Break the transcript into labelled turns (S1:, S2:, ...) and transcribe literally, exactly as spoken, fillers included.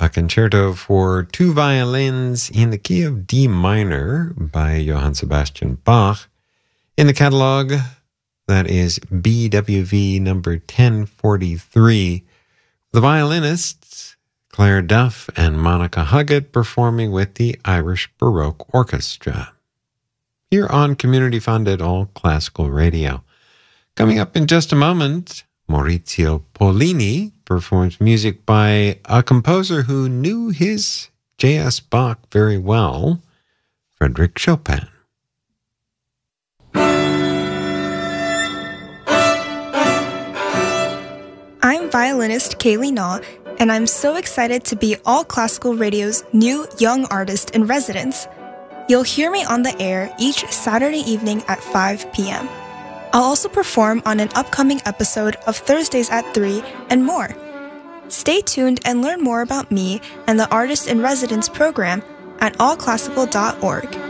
S1: Concerto for Two Violins in the Key of D Minor by Johann Sebastian Bach. In the catalog, that is B W V number ten forty-three. The violinists, Claire Duff and Monica Huggett, performing with the Irish Baroque Orchestra. Here on community-funded All Classical Radio. Coming up in just a moment, Maurizio Pollini performs music by a composer who knew his J S. Bach very well, Frédéric Chopin.
S2: I'm violinist Kaylee Naw, and I'm so excited to be All Classical Radio's new Young Artist in Residence. You'll hear me on the air each Saturday evening at five p.m. I'll also perform on an upcoming episode of Thursdays at three and more. Stay tuned and learn more about me and the Artist in Residence program at all classical dot org.